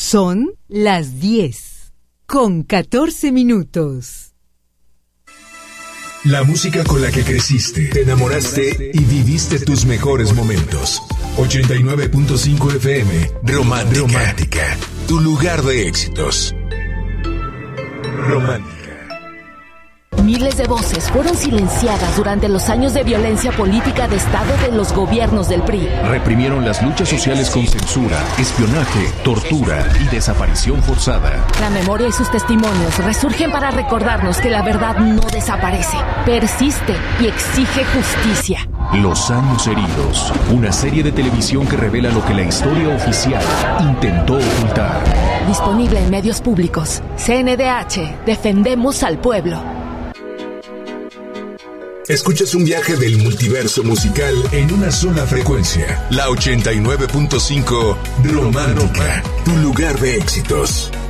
Son las 10:14. La música con la que creciste, te enamoraste y viviste tus mejores momentos. 89.5 FM, Romántica, tu lugar de éxitos. Romántica. Miles de voces fueron silenciadas durante los años de violencia política de Estado de los gobiernos del PRI. Reprimieron las luchas sociales con censura, espionaje, tortura y desaparición forzada. La memoria y sus testimonios resurgen para recordarnos que la verdad no desaparece, persiste y exige justicia. Los años heridos, una serie de televisión que revela lo que la historia oficial intentó ocultar. Disponible en medios públicos. CNDH, defendemos al pueblo. Escuchas un viaje del multiverso musical en una sola frecuencia. La 89.5 Romántica, tu lugar de éxitos.